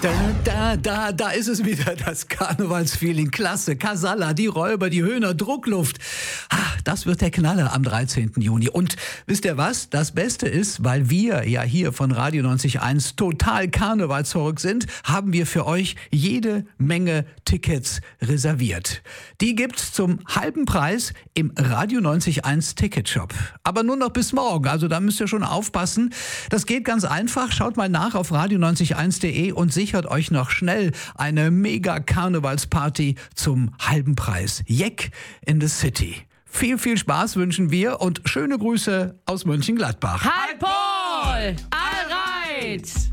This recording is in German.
Da ist es wieder, das Karnevalsfeeling. Klasse, Casalla, die Räuber, die Höhner, Druckluft. Das wird der Knaller am 13. Juni. Und wisst ihr was? Das Beste ist, weil wir ja hier von Radio 90.1 total karnevalsverrückt sind, haben wir für euch jede Menge Tickets reserviert. Die gibt's zum halben Preis im Radio 90.1 Ticketshop. Aber nur noch bis morgen, also da müsst ihr schon aufpassen. Das geht ganz einfach. Schaut mal nach auf radio90.1.de und sichert euch noch schnell eine Mega-Karnevalsparty zum halben Preis. Jeck in the City. Viel, viel Spaß wünschen wir und schöne Grüße aus Mönchengladbach. Hi Paul! All right!